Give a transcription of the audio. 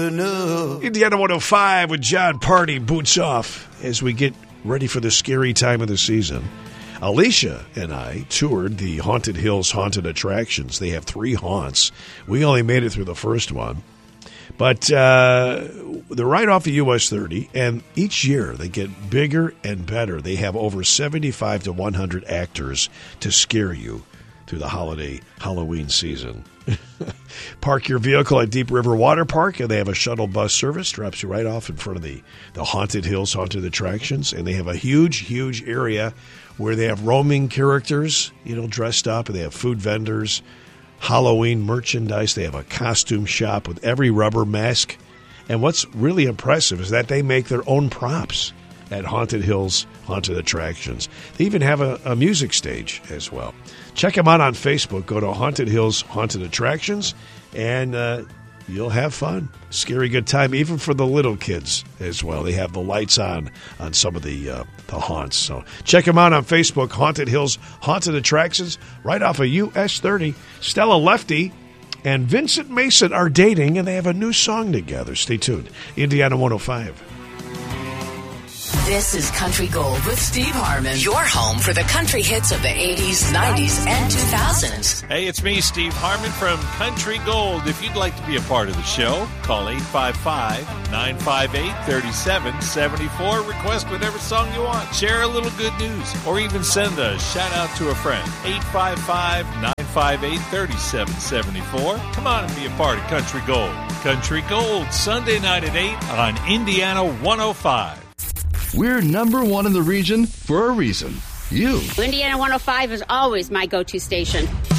Indiana 105 with John Party, boots off as we get ready for the scary time of the season. Alicia and I toured the Haunted Hills Haunted Attractions. They have 3 haunts. We only made it through the first one. But they're right off of US 30, and each year they get bigger and better. They have over 75 to 100 actors to scare you through the holiday Halloween season. Park your vehicle at Deep River Water Park, and they have a shuttle bus service, drops you right off in front of the Haunted Hills Haunted Attractions. And they have a huge area where they have roaming characters, dressed up, and they have food vendors, Halloween merchandise. They have a costume shop with every rubber mask. And what's really impressive is that they make their own props at Haunted Hills Haunted Attractions. They even have a music stage as well. Check them out on Facebook. Go to Haunted Hills Haunted Attractions, and you'll have fun. Scary good time, even for the little kids as well. They have the lights on some of the haunts. So check them out on Facebook, Haunted Hills Haunted Attractions, right off of US 30. Stella Lefty and Vincent Mason are dating, and they have a new song together. Stay tuned. Indiana 105. This is Country Gold with Steve Harmon, your home for the country hits of the 80s, 90s, and 2000s. Hey, it's me, Steve Harmon from Country Gold. If you'd like to be a part of the show, call 855-958-3774. Request whatever song you want. Share a little good news, or even send a shout-out to a friend. 855-958-3774. Come on and be a part of Country Gold. Country Gold, Sunday night at 8 on Indiana 105. We're number one in the region for a reason. You. Indiana 105 is always my go-to station.